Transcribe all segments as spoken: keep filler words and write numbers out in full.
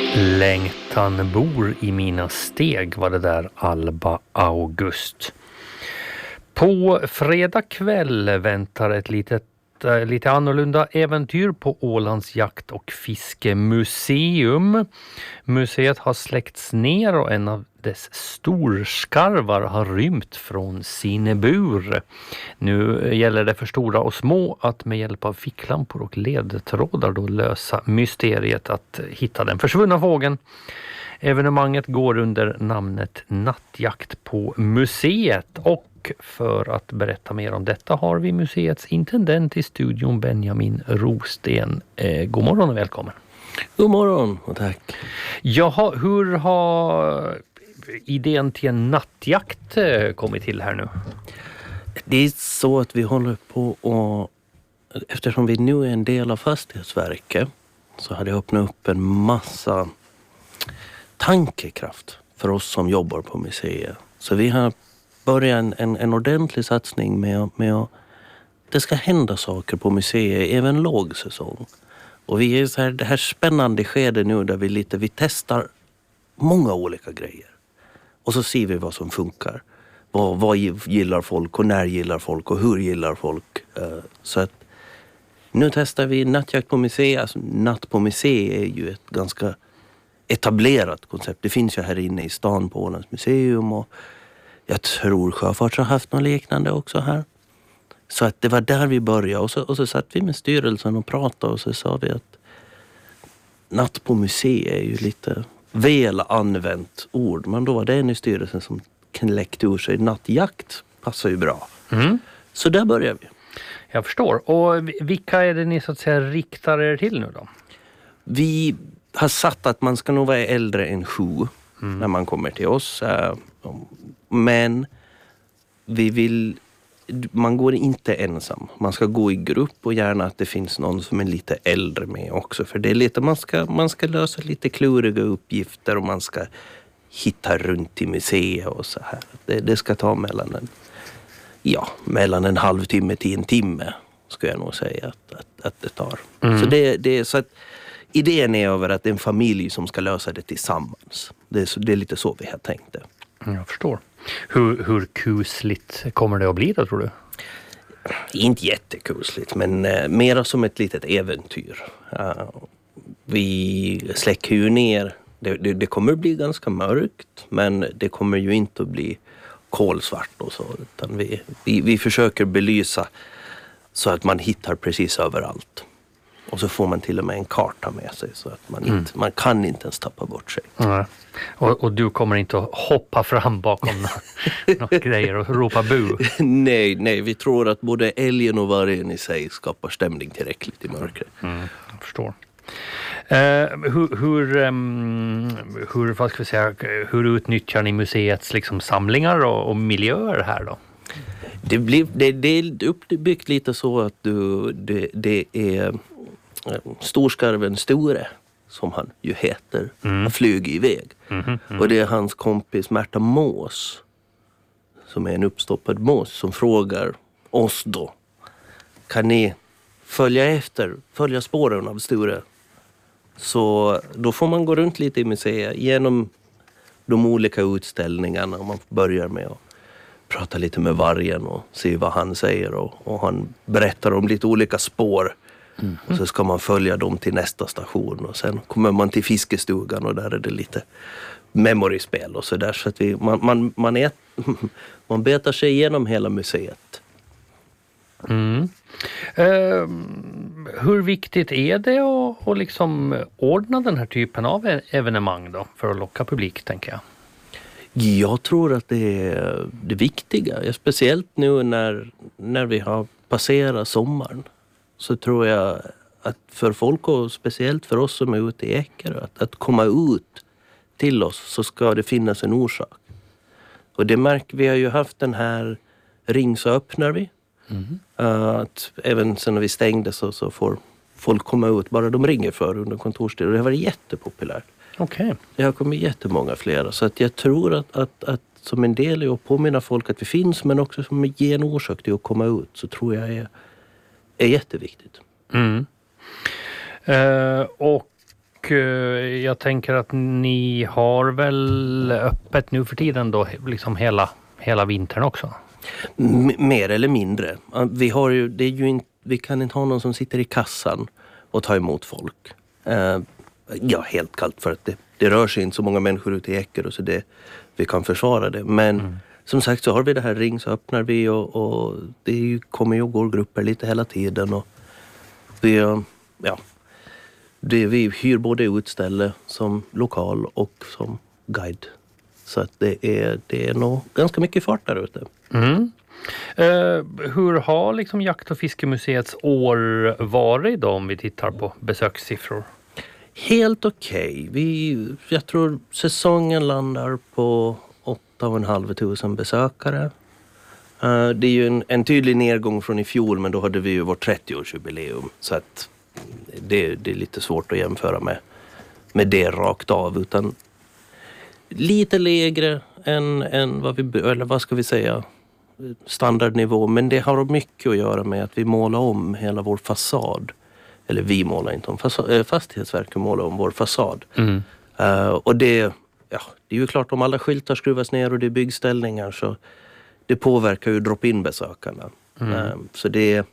Längtan bor i mina steg var det där Alba August. På fredag kväll väntar ett litet, äh, lite annorlunda äventyr på Ålands jakt- och fiskemuseum. Museet har släckts ner och en av dess storskarvar har rymt från sin bur. Nu gäller det för stora och små att med hjälp av ficklampor och ledtrådar då lösa mysteriet att hitta den försvunna fågeln. Evenemanget går under namnet Nattjakt på museet, och för att berätta mer om detta har vi museets intendent i studion, Benjamin Rosten. Eh, god morgon och välkommen. God morgon och tack. Jaha, hur har idén till en nattjakt kommit till här nu? Det är så att vi håller på och eftersom vi nu är en del av Fastighetsverket så har det öppnat upp en massa tankekraft för oss som jobbar på museet. Så vi har börjat en, en, en ordentlig satsning med, med att det ska hända saker på museet även lågsäsong. Och vi är så här, det här spännande skede nu där vi lite vi testar många olika grejer. Och så ser vi vad som funkar. Vad, vad gillar folk och när gillar folk och hur gillar folk. Så att nu testar vi nattjakt på museet. Alltså, natt på museet är ju ett ganska etablerat koncept. Det finns ju här inne i stan på Ålands museum. Och jag tror Sjöfart har haft något liknande också här. Så att det var där vi började. Och så, och så satt vi med styrelsen och pratade och så sa vi att natt på museet är ju lite väl använt ord. Men då var det en i styrelsen som kläckte ur sig nattjakt. Passar ju bra. Mm. Så där börjar vi. Jag förstår. Och vilka är det ni så att säga riktar er till nu då? Vi har satt att man ska nog vara äldre än sju mm. när man kommer till oss. Men vi vill, man går inte ensam. Man ska gå i grupp och gärna att det finns någon som är lite äldre med också. För det är lite, man ska, man ska lösa lite kluriga uppgifter och man ska hitta runt i museet och så här. Det, det ska ta mellan en, ja, mellan en halvtimme till en timme skulle jag nog säga att, att, att det tar. Mm. Så det, det är så att idén är över att det är en familj som ska lösa det tillsammans. Det är, det är lite så vi har tänkt det. Jag förstår. Hur, hur kusligt kommer det att bli då, tror du? Inte jättekusligt, men eh, mera som ett litet äventyr. Uh, vi släcker ju ner. Det, det, det kommer att bli ganska mörkt, men det kommer ju inte att bli kolsvart och så. Utan vi, vi, vi försöker belysa så att man hittar precis överallt. Och så får man till och med en karta med sig så att man, mm. inte, man kan inte ens tappa bort sig. Mm. Och, och du kommer inte att hoppa fram bakom några grejer och ropa bu? nej, nej, vi tror att både älgen och vargen i sig skapar stämning tillräckligt i mörkret. Mm, jag förstår. Uh, hur, hur, um, hur, vad ska vi säga, hur utnyttjar ni museets liksom, samlingar och, och miljöer här då? Det, blir, det, det är uppbyggt lite så att du, det, det är storskarven Store, som han ju heter, mm. har flugit iväg. Mm, mm, mm. Och det är hans kompis Märta Mås, som är en uppstoppad mås, som frågar oss då, kan ni följa efter, följa spåren av Store? Så då får man gå runt lite i museet genom de olika utställningarna och man börjar med att prata lite med vargen och se vad han säger och, och han berättar om lite olika spår. Mm. Och så ska man följa dem till nästa station och sen kommer man till fiskestugan och där är det lite memoryspel och så där, så att vi, man, man, man, är, man betar sig igenom hela museet. Mm. Uh, hur viktigt är det att, att liksom ordna den här typen av evenemang då för att locka publik, tänker jag? Jag tror att det är det viktiga, speciellt nu när, när vi har passerat sommaren. Så tror jag att för folk och speciellt för oss som är ute i Ekerö, att, att komma ut till oss så ska det finnas en orsak. Och det märker vi har ju haft den här ring så öppnar vi. Mm. Uh, att även sen när vi stängde så, så får folk komma ut bara de ringer för under kontorstid. Och det har varit jättepopulärt. Okay. Det har kommit jättemånga flera. Så att jag tror att, att, att som en del är att påminna folk att vi finns, men också som att ge en orsak till att komma ut, så tror jag är, är jätteviktigt. Mm. Uh, och eh, jag tänker att ni har väl öppet nu för tiden då liksom hela, hela vintern också? M- mer eller mindre. Vi, har ju, det är ju in, vi kan inte ha någon som sitter i kassan och tar emot folk. Uh, ja, helt kallt för att det, det rör sig inte så många människor ute i Eckerö så det, vi kan försvara det. Men mm. som sagt så har vi det här ring så öppnar vi och, och det är ju, kommer ju och går grupper lite hela tiden. Och vi, ja, det, vi hyr både utställe som lokal och som guide. Så att det är, det är nog ganska mycket fart där ute. Mm. Uh, hur har liksom Jakt- och fiskemuseets år varit då om vi tittar på besökssiffror? Helt okej. Okay. Vi, jag tror säsongen landar på åtta och en halv tusen besökare. Uh, det är ju en, en tydlig nedgång från i fjol men då hade vi ju vårt trettioårsjubileum så att det, det är lite svårt att jämföra med, med det rakt av utan lite lägre än, än vad vi, eller vad ska vi säga, standardnivå. Men det har mycket att göra med att vi målar om hela vår fasad. Eller vi målar inte om, fasad, Fastighetsverket målar om vår fasad. Mm. Uh, och det, ja, det är ju klart om alla skyltar skruvas ner och det är byggställningar så det påverkar ju drop-in-besökarna. Mm. Uh, så det är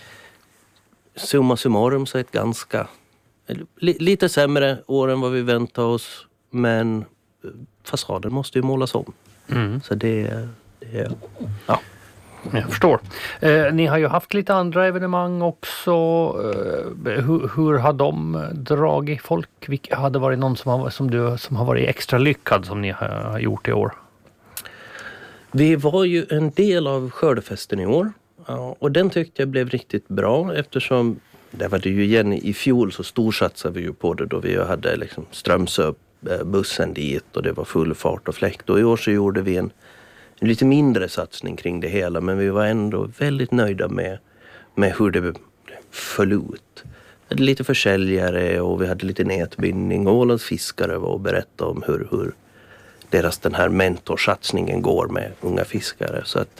summa summarum så är ett ganska li, lite sämre år än vad vi väntar oss. Men fasaden måste ju målas om. Mm. Så det, det är... Ja. Jag förstår. Eh, ni har ju haft lite andra evenemang också. Eh, hur, hur har de dragit folk? Vilka, hade varit någon som har, som, du, som har varit extra lyckad som ni har gjort i år? Vi var ju en del av skördefesten i år. Ja, och den tyckte jag blev riktigt bra eftersom det var det ju igen i fjol så storsatsade vi ju på det då vi hade liksom Strömsö bussen dit och det var full fart och fläkt. Och i år så gjorde vi en, en lite mindre satsning kring det hela men vi var ändå väldigt nöjda med, med hur det föll ut. Vi hade lite försäljare och vi hade lite nätbindning och Ålands fiskare var och berättade om hur, hur deras den här mentorsatsningen går med unga fiskare. Så att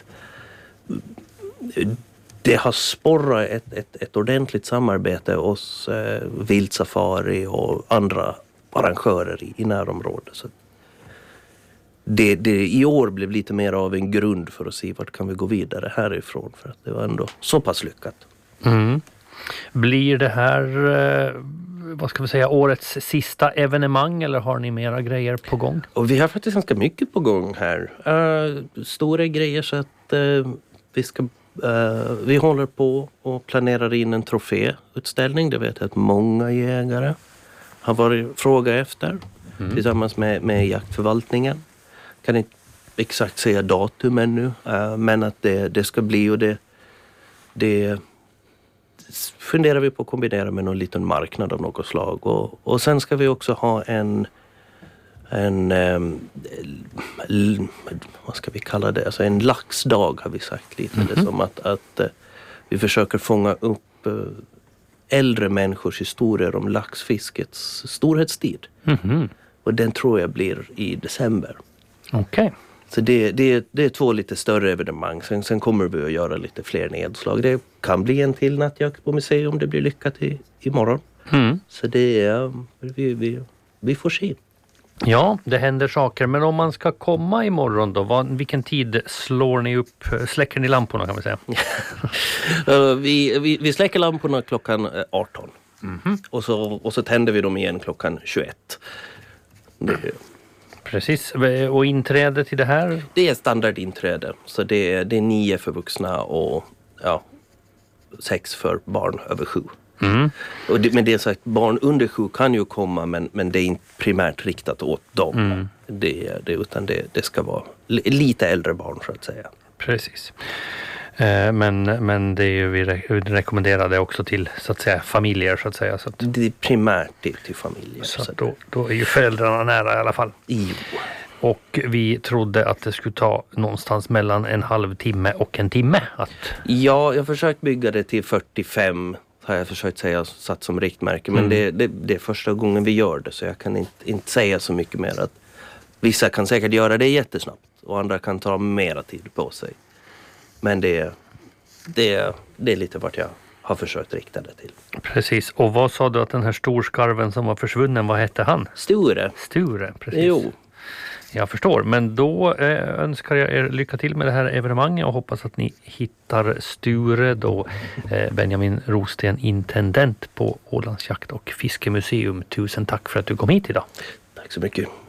det har sporrat ett, ett, ett ordentligt samarbete hos eh, Vildsafari och andra arrangörer i, i närområdet. Så det, det i år blev lite mer av en grund för att se vart kan vi gå vidare härifrån för att det var ändå så pass lyckat. Mm. Blir det här, eh, vad ska vi säga, årets sista evenemang eller har ni mera grejer på gång? Och vi har faktiskt ganska mycket på gång här. Uh, stora grejer så att uh, vi ska uh, vi håller på och planerar in en troféutställning. Det vet jag att många jägare har varit fråga efter mm. tillsammans med, med jaktförvaltningen. Kan inte exakt säga datum ännu uh, men att det, det ska bli och det, det funderar vi på att kombinera med någon liten marknad av något slag. Och, och sen ska vi också ha en en um, l, vad ska vi kalla det? Alltså en laxdag har vi sagt lite. Mm-hmm. Det som att, att uh, vi försöker fånga upp uh, äldre människors historier om laxfiskets storhetstid. Mm-hmm. Och den tror jag blir i december. Okej. Okay. Så det, det, det är två lite större evenemang. Sen, sen kommer vi att göra lite fler nedslag. Det kan bli en till nattjakt på museum om det blir lyckat i, imorgon. Mm. Så det är, vi, vi, vi får se. Ja, det händer saker. Men om man ska komma imorgon då, vad, vilken tid slår ni upp, släcker ni lamporna kan man säga? vi, vi, vi släcker lamporna klockan arton. Mm-hmm. Och, så, och så tänder vi dem igen klockan tjugoett. Det är... Precis, och inträde till det här? Det är standardinträde, så det är, det är nio för vuxna och ja, sex för barn över sju. Mm. Och det, men det är sagt, barn under sju kan ju komma men, men det är inte primärt riktat åt dem. Mm. Det, det, utan det, det ska vara lite äldre barn så att säga. Precis. Men, men det är ju, vi rekommenderar det också till så att säga familjer så att säga. Så att, det är primärt det till familjer. Så, så då, då är ju föräldrarna nära i alla fall. Jo. Och vi trodde att det skulle ta någonstans mellan en halvtimme och en timme. Att... Ja, jag har försökt bygga det till fyrtiofem har jag försökt säga satt som riktmärke. Men mm. det, det, det är första gången vi gör det så jag kan inte, inte säga så mycket mer. Att vissa kan säkert göra det jättesnabbt och andra kan ta mera tid på sig. Men det, det, det är lite vart jag har försökt rikta det till. Precis. Och vad sa du att den här storskarven som var försvunnen, vad hette han? Sture. Sture, precis. Jo. Jag förstår, men då eh, önskar jag er lycka till med det här evenemanget och hoppas att ni hittar Sture då, eh, Benjamin Rosten, intendent på Ålands jakt- och fiskemuseum. Tusen tack för att du kom hit idag. Tack så mycket.